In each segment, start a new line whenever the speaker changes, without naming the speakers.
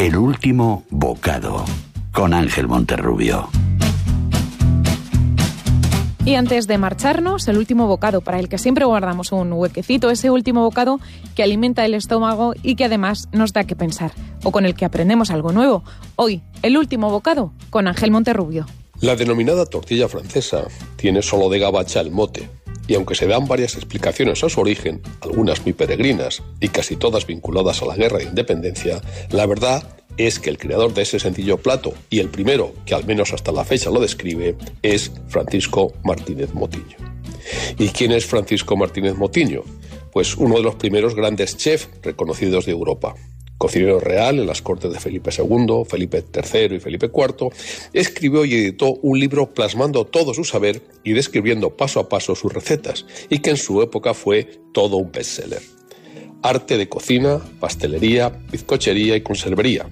El último bocado, con Ángel Monterrubio.
Y antes de marcharnos, el último bocado, para el que siempre guardamos un huequecito, ese último bocado que alimenta el estómago y que además nos da que pensar, o con el que aprendemos algo nuevo. Hoy, el último bocado, con Ángel Monterrubio.
La denominada tortilla francesa tiene solo de gabacha el mote, y aunque se dan varias explicaciones a su origen, algunas muy peregrinas y casi todas vinculadas a la guerra de independencia, la verdad es que el creador de ese sencillo plato, y el primero que al menos hasta la fecha lo describe, es Francisco Martínez Motiño. ¿Y quién es Francisco Martínez Motiño? Pues uno de los primeros grandes chefs reconocidos de Europa. Cocinero real en las cortes de Felipe II, Felipe III y Felipe IV, escribió y editó un libro plasmando todo su saber y describiendo paso a paso sus recetas, y que en su época fue todo un bestseller. Arte de cocina, pastelería, bizcochería y conservería,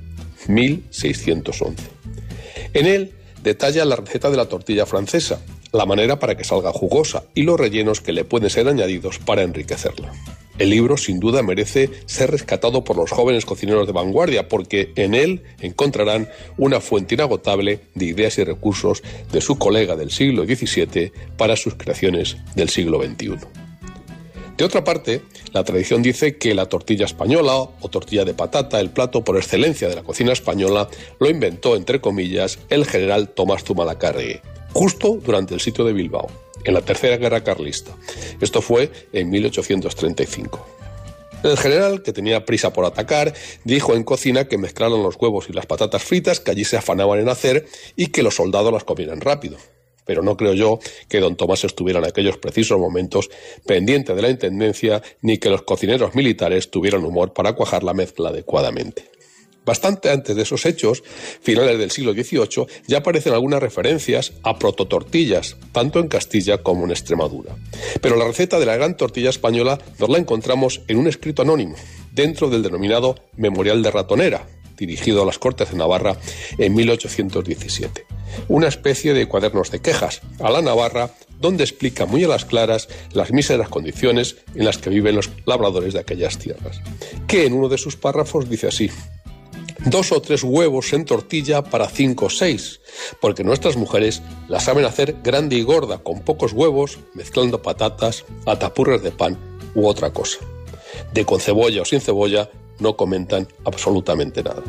1611. En él detalla la receta de la tortilla francesa, la manera para que salga jugosa y los rellenos que le pueden ser añadidos para enriquecerla. El libro sin duda merece ser rescatado por los jóvenes cocineros de vanguardia, porque en él encontrarán una fuente inagotable de ideas y recursos de su colega del siglo XVII para sus creaciones del siglo XXI. De otra parte, la tradición dice que la tortilla española o tortilla de patata, el plato por excelencia de la cocina española, lo inventó, entre comillas, el general Tomás Zumalacárregui, justo durante el sitio de Bilbao, en la Tercera Guerra Carlista. Esto fue en 1835. El general, que tenía prisa por atacar, dijo en cocina que mezclaran los huevos y las patatas fritas que allí se afanaban en hacer y que los soldados las comieran rápido. Pero no creo yo que don Tomás estuviera en aquellos precisos momentos pendiente de la intendencia, ni que los cocineros militares tuvieran humor para cuajar la mezcla adecuadamente. Bastante antes de esos hechos, finales del siglo XVIII, ya aparecen algunas referencias a prototortillas, tanto en Castilla como en Extremadura. Pero la receta de la gran tortilla española nos la encontramos en un escrito anónimo, dentro del denominado Memorial de Ratonera, dirigido a las Cortes de Navarra en 1817. Una especie de cuadernos de quejas a la Navarra, donde explica muy a las claras las míseras condiciones en las que viven los labradores de aquellas tierras, que en uno de sus párrafos dice así: 2 o 3 huevos en tortilla para 5 o 6, porque nuestras mujeres la saben hacer grande y gorda, con pocos huevos, mezclando patatas, atapurres de pan u otra cosa. De con cebolla o sin cebolla no comentan absolutamente nada.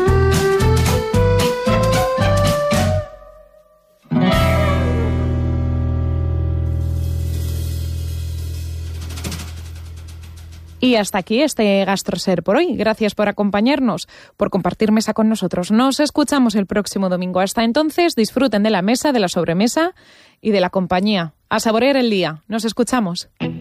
Y hasta aquí este GastroSer por hoy. Gracias por acompañarnos, por compartir mesa con nosotros. Nos escuchamos el próximo domingo. Hasta entonces, disfruten de la mesa, de la sobremesa y de la compañía. A saborear el día. Nos escuchamos.